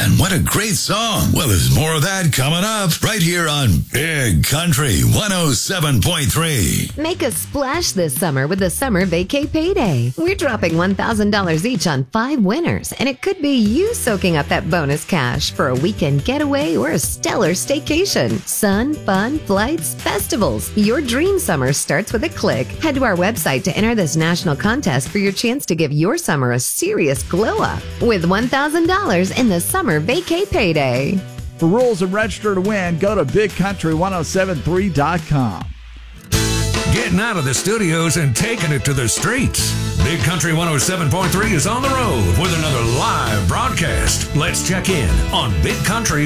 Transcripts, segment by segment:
Man, what a great song. Well, there's more of that coming up right here on Big Country 107.3. Make a splash this summer with the Summer Vacay Payday. We're dropping $1,000 each on 5 winners, and it could be you soaking up that bonus cash for a weekend getaway or a stellar staycation. Sun, fun, flights, festivals. Your dream summer starts with a click. Head to our website to enter this national contest for your chance to give your summer a serious glow up with $1,000 in the Summer Vacay Payday. For rules and register to win, go to BigCountry1073.com. Getting out of the studios and taking it to the streets. Big Country 107.3 is on the road with another live broadcast. Let's check in on Big Country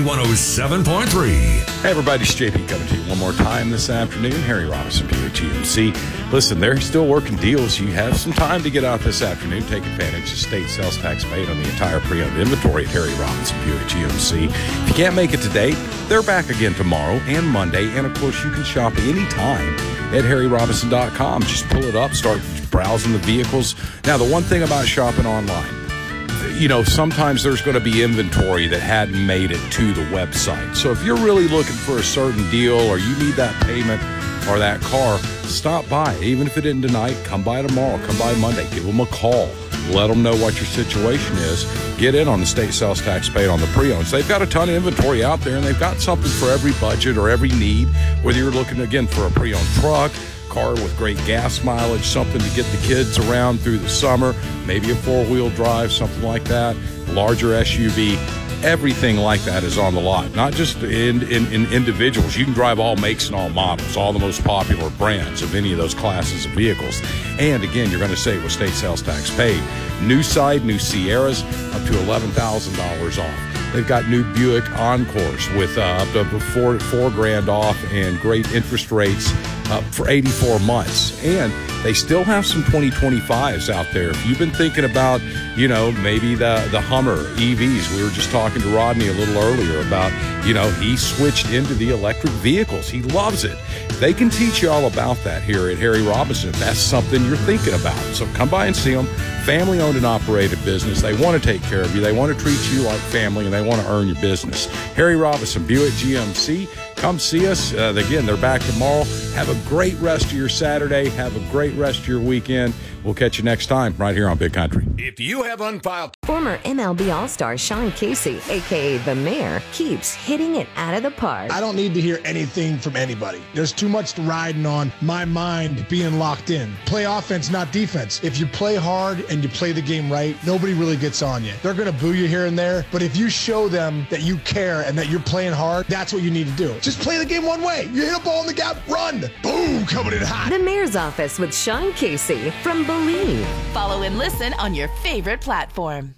107.3. Hey everybody, it's JP coming to you one more time this afternoon. Harry Robinson, PHGMC. Listen, they're still working deals. You have some time to get out this afternoon. Take advantage of state sales tax paid on the entire pre-owned inventory at Harry Robinson, PHGMC. If you can't make it today, they're back again tomorrow and Monday. And of course, you can shop anytime at harryrobinson.com. Just pull it up, start browsing the vehicles. Now, the one thing about shopping online, you know, sometimes there's going to be inventory that hadn't made it to the website. So if you're really looking for a certain deal or you need that payment or that car, stop by. Even if it isn't tonight, come by tomorrow, come by Monday, give them a call. Let them know what your situation is. Get in on the state sales tax paid on the pre-owns. They've got a ton of inventory out there, and they've got something for every budget or every need, whether you're looking, again, for a pre-owned truck, car with great gas mileage, something to get the kids around through the summer, maybe a four-wheel drive, something like that, larger SUV. Everything like that is on the lot, not just in individuals. You can drive all makes and all models, all the most popular brands of any of those classes of vehicles. And again, you're going to save with state sales tax paid. New side, new Sierras, up to $11,000 off. They've got new Buick Encores with up to $4,000 off and great interest rates for 84 months. And they still have some 2025s out there. If you've been thinking about, you know, maybe the Hummer EVs, we were just talking to Rodney a little earlier about, you know, he switched into the electric vehicles. He loves it. They can teach you all about that here at Harry Robinson. That's something you're thinking about. So come by and see them. Family-owned and operated business. They want to take care of you. They want to treat you like family, and they want to earn your business. Harry Robinson, Buick GMC. Come see us. Again, they're back tomorrow. Have a great rest of your Saturday. Have a great rest of your weekend. We'll catch you next time right here on Big Country. If you have unfiled... Former MLB All-Star Sean Casey, a.k.a. The Mayor, keeps hitting it out of the park. I don't need to hear anything from anybody. There's too much riding on my mind being locked in. Play offense, not defense. If you play hard and you play the game right, nobody really gets on you. They're going to boo you here and there, but if you show them that you care and that you're playing hard, that's what you need to do. Just play the game one way. You hit a ball in the gap, run. Boom, coming in hot. The Mayor's Office with Sean Casey from Believe. Follow and listen on your favorite platform.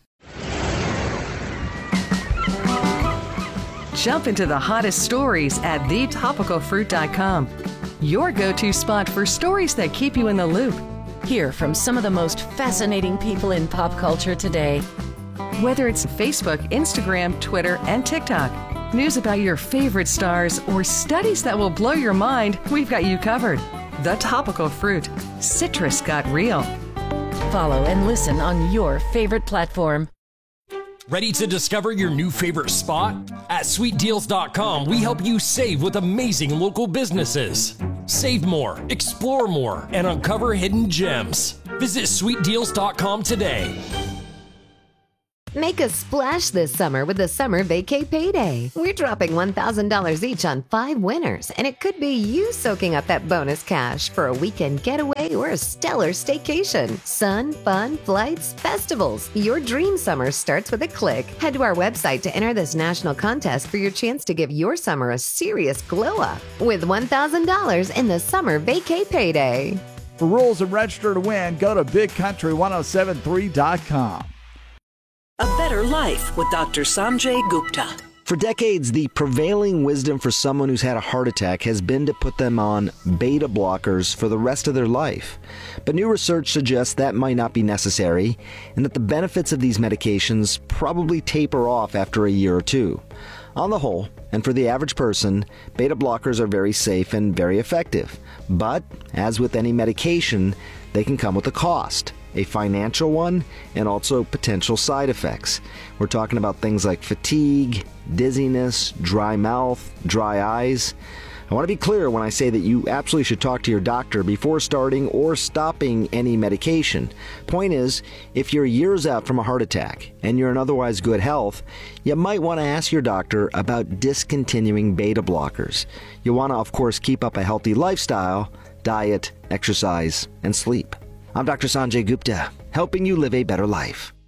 Jump into the hottest stories at thetopicalfruit.com. Your go-to spot for stories that keep you in the loop. Hear from some of the most fascinating people in pop culture today. Whether it's Facebook, Instagram, Twitter, and TikTok, news about your favorite stars, or studies that will blow your mind, we've got you covered. The Topical Fruit. Citrus got real. Follow and listen on your favorite platform. Ready to discover your new favorite spot? At sweetdeals.com, we help you save with amazing local businesses. Save more, explore more, and uncover hidden gems. Visit sweetdeals.com today. Make a splash this summer with the Summer Vacay Payday. We're dropping $1,000 each on 5 winners, and it could be you soaking up that bonus cash for a weekend getaway or a stellar staycation. Sun, fun, flights, festivals. Your dream summer starts with a click. Head to our website to enter this national contest for your chance to give your summer a serious glow up with $1,000 in the Summer Vacay Payday. For rules and register to win, go to BigCountry1073.com. A Better Life with Dr. Sanjay Gupta. For decades, the prevailing wisdom for someone who's had a heart attack has been to put them on beta blockers for the rest of their life. But new research suggests that might not be necessary, and that the benefits of these medications probably taper off after a year or two. On the whole, and for the average person, beta blockers are very safe and very effective. But, as with any medication, they can come with a cost. a financial one, and also potential side effects. We're talking about things like fatigue, dizziness, dry mouth, dry eyes. I want to be clear when I say that you absolutely should talk to your doctor before starting or stopping any medication. Point is, if you're years out from a heart attack and you're in otherwise good health, you might want to ask your doctor about discontinuing beta blockers. You want to, of course, keep up a healthy lifestyle, diet, exercise, and sleep. I'm Dr. Sanjay Gupta, helping you live a better life.